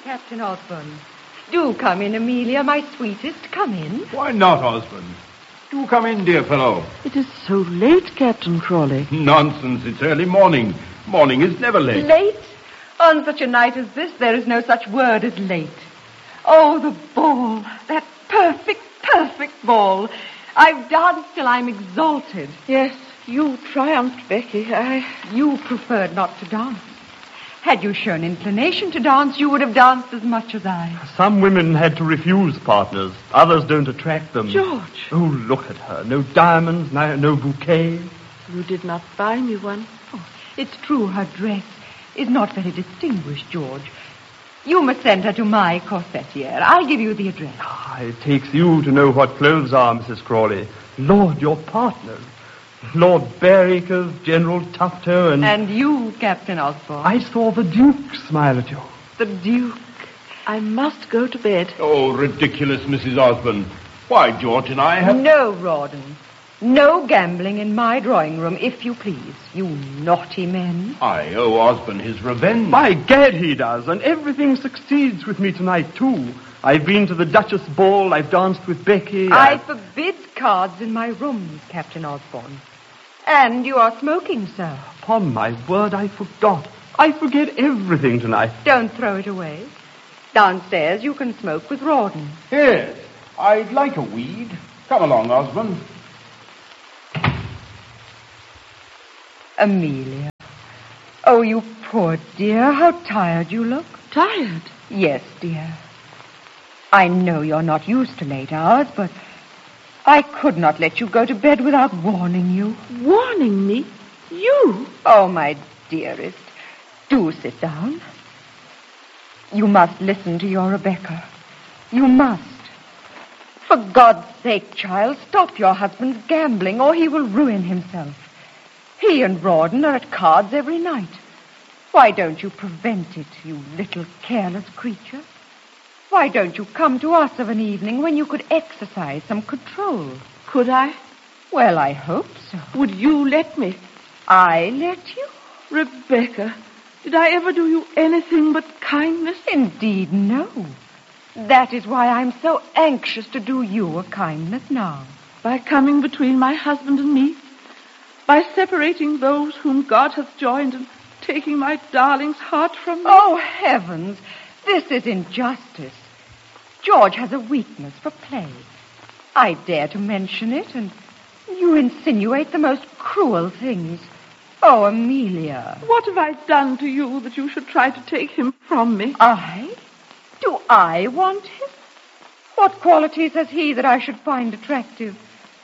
Captain Osborne. Do come in, Amelia, my sweetest. Come in. Why not, Osborne? Do come in, dear fellow. It is so late, Captain Crawley. Nonsense, it's early morning. Morning is never late. Late? On such a night as this, there is no such word as late. Oh, the ball. That perfect ball. I've danced till I'm exalted. Yes, you triumphed, Becky. You preferred not to dance. Had you shown inclination to dance, you would have danced as much as I. Some women had to refuse partners. Others don't attract them. George. Oh, look at her. No diamonds, no bouquet. You did not buy me one. Oh, it's true her dress is not very distinguished, George. You must send her to my corsetier. I'll give you the address. It takes you to know what clothes are, Mrs. Crawley. Lord, your partners. Lord Bareacres, General Tufto, And you, Captain Osborne. I saw the Duke smile at you. The Duke. I must go to bed. Oh, ridiculous, Mrs. Osborne. Why, George and I have... No, Rawdon. No gambling in my drawing room, if you please. You naughty men. I owe Osborne his revenge. By gad, he does, and everything succeeds with me tonight, too. I've been to the Duchess' ball, I've danced with Becky. I forbid cards in my rooms, Captain Osborne. And you are smoking, sir. Upon my word, I forgot. I forget everything tonight. Don't throw it away. Downstairs you can smoke with Rawdon. Yes, I'd like a weed. Come along, Osborne. Amelia. Oh, you poor dear. How tired you look. Tired? Yes, dear. I know you're not used to late hours, but I could not let you go to bed without warning you. Warning me? You? Oh, my dearest, do sit down. You must listen to your Rebecca. You must. For God's sake, child, stop your husband's gambling, or he will ruin himself. He and Rawdon are at cards every night. Why don't you prevent it, you little careless creature? Why don't you come to us of an evening when you could exercise some control? Could I? Well, I hope so. Would you let me? I let you? Rebecca, did I ever do you anything but kindness? Indeed, no. That is why I'm so anxious to do you a kindness now. By coming between my husband and me? By separating those whom God hath joined and taking my darling's heart from me? Oh, heavens! This is injustice. George has a weakness for play. I dare to mention it, and you insinuate the most cruel things. Oh, Amelia. What have I done to you that you should try to take him from me? I? Do I want him? What qualities has he that I should find attractive?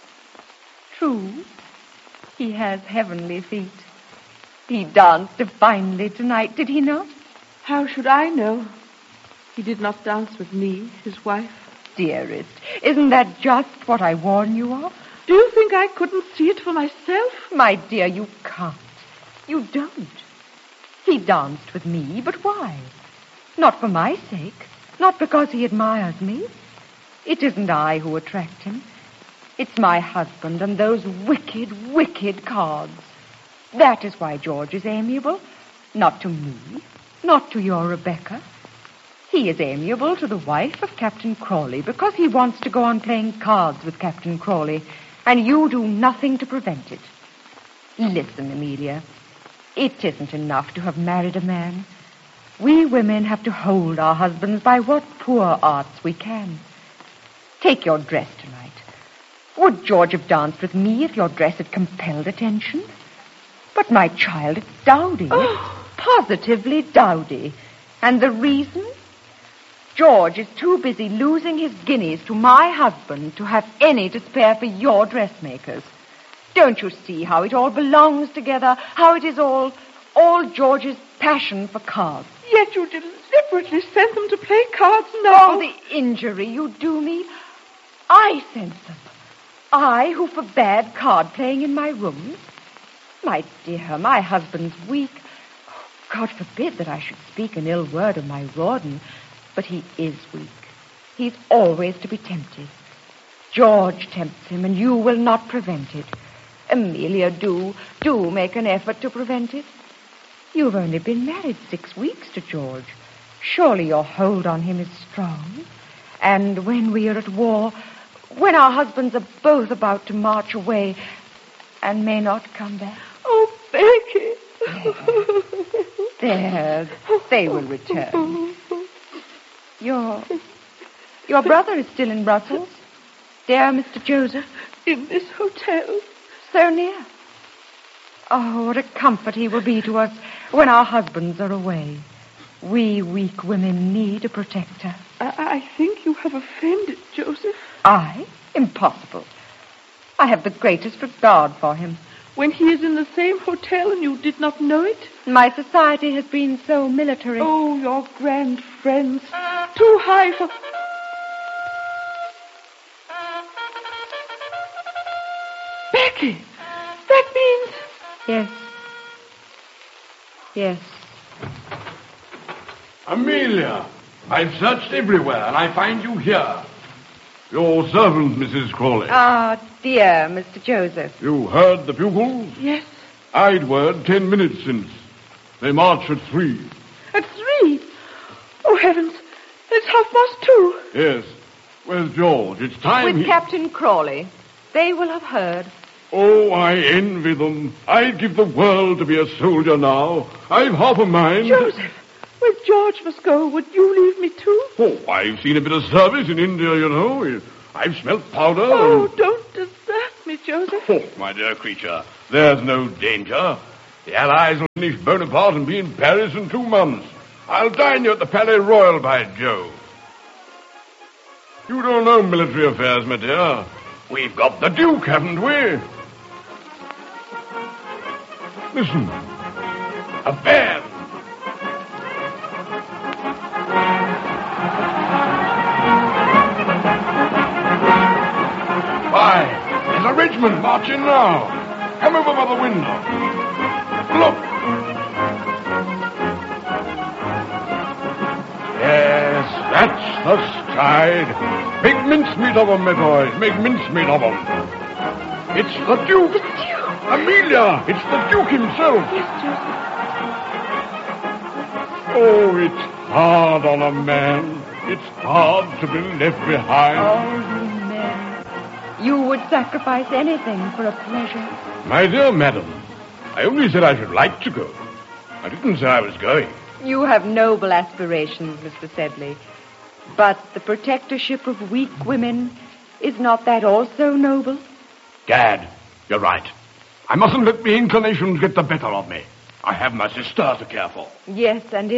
True, he has heavenly feet. He danced divinely tonight, did he not? How should I know? He did not dance with me, his wife. Dearest, isn't that just what I warn you of? Do you think I couldn't see it for myself? My dear, you can't. You don't. He danced with me, but why? Not for my sake. Not because he admires me. It isn't I who attract him. It's my husband and those wicked, wicked cards. That is why George is amiable. Not to me. Not to your Rebecca. He is amiable to the wife of Captain Crawley because he wants to go on playing cards with Captain Crawley, and you do nothing to prevent it. Listen, Amelia. It isn't enough to have married a man. We women have to hold our husbands by what poor arts we can. Take your dress tonight. Would George have danced with me if your dress had compelled attention? But, my child, it's dowdy. Oh. It's positively dowdy. And the reason? George is too busy losing his guineas to my husband to have any to spare for your dressmakers. Don't you see how it all belongs together? How it is all George's passion for cards? Yet you deliberately sent them to play cards now. Oh, the injury you do me. I sent them. I who forbade card playing in my rooms. My dear, my husband's weak. Oh, God forbid that I should speak an ill word of my Rawdon, but he is weak. He's always to be tempted. George tempts him, and you will not prevent it. Amelia, do make an effort to prevent it. You've only been married 6 weeks to George. Surely your hold on him is strong. And when we are at war, when our husbands are both about to march away and may not come back. Oh, Becky. There, they will return. Your brother is still in Brussels? Dear Mr. Joseph? In this hotel. So near. Oh, what a comfort he will be to us when our husbands are away. We weak women need a protector. I think you have offended Joseph. I? Impossible. I have the greatest regard for him. When he is in the same hotel and you did not know it? My society has been so military. Oh, your grand friends. Too high for... Becky! That means... Yes. Yes. Amelia, I've searched everywhere, and I find you here. Your servant, Mrs. Crawley. Ah, dear Mr. Joseph. You heard the bugles? Yes. I'd word 10 minutes since. They march at 3. At 3? Oh, heavens. It's 2:30. Yes. Where's George? It's time With Captain Crawley. They will have heard. Oh, I envy them. I'd give the world to be a soldier now. I've half a mind... Joseph, where George must go, would you leave me too? Oh, I've seen a bit of service in India, you know. I've smelt powder. Oh, don't desert me, Joseph. Oh, my dear creature, there's no danger. The Allies will finish Bonaparte and be in Paris in 2 months. I'll dine you at the Palais Royal, by Jove. You don't know military affairs, my dear. We've got the Duke, haven't we? Listen. A band. Why, there's a regiment marching now. Come over by the window. Look. Yes, that's the stride. Make mincemeat of them, my boys. Make mincemeat of them. It's the Duke. The Duke. Amelia, it's the Duke himself. Yes, Joseph. Oh, it's hard on a man. It's hard to be left behind. Oh, you men. You would sacrifice anything for a pleasure. My dear madam, I only said I should like to go. I didn't say I was going. You have noble aspirations, Mr. Sedley. But the protectorship of weak women, is not that also noble? Dad, you're right. I mustn't let my inclinations get the better of me. I have my sister to care for. Yes, and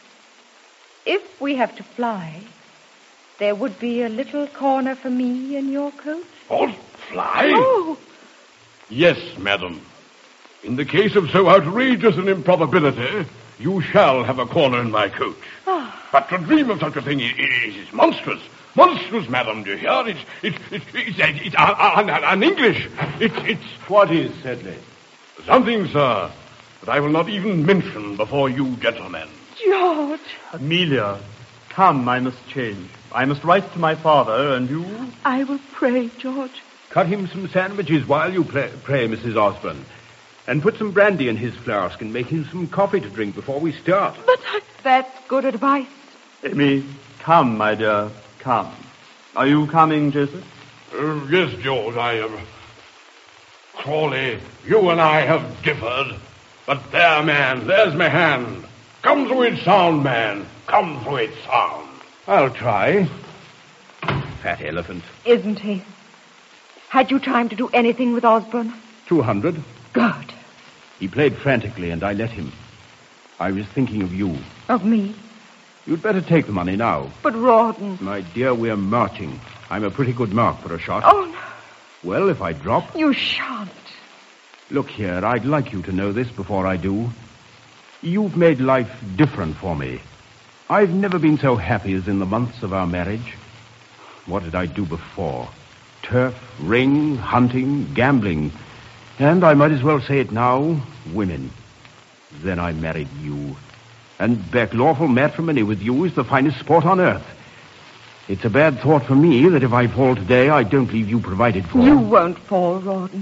if we have to fly, there would be a little corner for me in your coach. Oh, fly? Oh. Yes, madam. In the case of so outrageous an improbability, you shall have a corner in my coach. But to dream of such a thing is monstrous. Monstrous, madam, do you hear? It's un-English. It's... What is, Sedley? Something, sir, that I will not even mention before you gentlemen. George. Amelia, come, I must change. I must write to my father, and you? I will pray, George. Cut him some sandwiches while you pray, Mrs. Osborne. And put some brandy in his flask and make him some coffee to drink before we start. But That's good advice. Amy, come, my dear, come. Are you coming, Joseph? Yes, George, I am. Crawley, you and I have differed. But there, man, there's my hand. Come through it sound, man. Come through it sound. I'll try. Fat elephant. Isn't he? Had you time to do anything with Osborne? 200. Good. He played frantically, and I let him. I was thinking of you. Of me? You'd better take the money now. But Rawdon... My dear, we're marching. I'm a pretty good mark for a shot. Oh, no. Well, if I drop... You shan't. Look here, I'd like you to know this before I do. You've made life different for me. I've never been so happy as in the months of our marriage. What did I do before? Turf, ring, hunting, gambling. And I might as well say it now, women. Then I married you. And Beck, lawful matrimony with you is the finest sport on earth. It's a bad thought for me that if I fall today, I don't leave you provided for. You won't fall, Rawdon.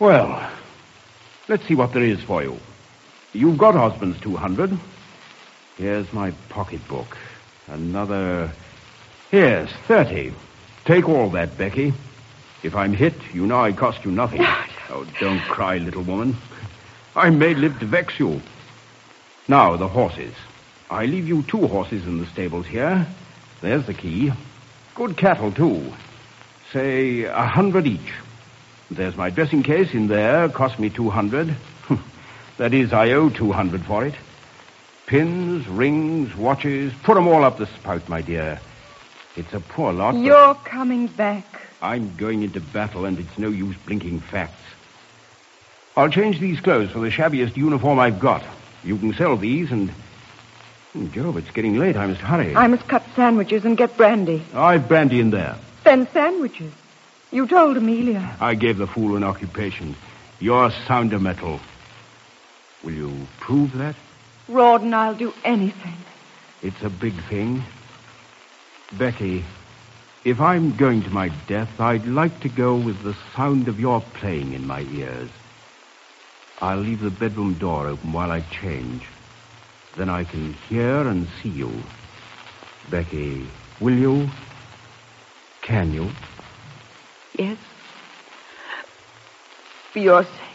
Well, let's see what there is for you. You've got Osborne's 200. Here's my pocketbook. Another... Here's 30. Take all that, Becky. If I'm hit, you know I cost you nothing. Oh, don't cry, little woman. I may live to vex you. Now, the horses. I leave you 2 horses in the stables here. There's the key. Good cattle, too. Say 100 each. There's my dressing case in there. Cost me 200. That is, I owe 200 for it. Pins, rings, watches. Put 'em all up the spout, my dear. It's a poor lot. You're coming back. I'm going into battle, and it's no use blinking facts. I'll change these clothes for the shabbiest uniform I've got. You can sell these, and... Jove, it's getting late. I must hurry. I must cut sandwiches and get brandy. I've brandy in there. Then sandwiches. You told Amelia. I gave the fool an occupation. You're sounder metal. Will you prove that? Rawdon, I'll do anything. It's a big thing. Becky, if I'm going to my death, I'd like to go with the sound of your playing in my ears. I'll leave the bedroom door open while I change. Then I can hear and see you. Becky, will you? Can you? Yes. For your sake.